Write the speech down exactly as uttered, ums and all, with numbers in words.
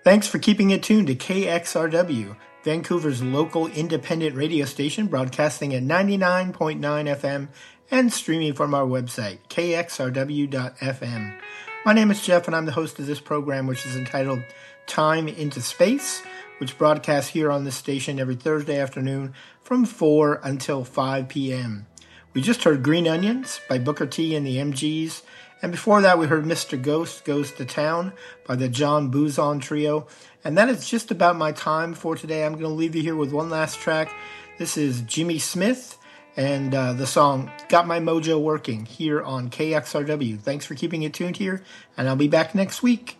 Thanks for keeping it tuned to K X R W, Vancouver's local independent radio station, broadcasting at ninety-nine point nine F M and streaming from our website, k x r w dot f m. My name is Jeff, and I'm the host of this program, which is entitled Time into Space, which broadcasts here on this station every Thursday afternoon from four until five p.m. We just heard Green Onions by Booker T and the M Gs, and before that we heard Mister Ghost Goes to Town by the John Buzon Trio. And that is just about my time for today. I'm going to leave you here with one last track. This is Jimmy Smith and uh, the song Got My Mojo Working here on K X R W. Thanks for keeping it tuned here, and I'll be back next week.